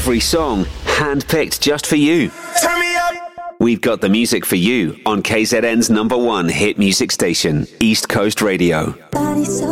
Every song handpicked just for you. Turn me up. We've got the music for you on KZN's #1 hit music station, East Coast Radio. Body so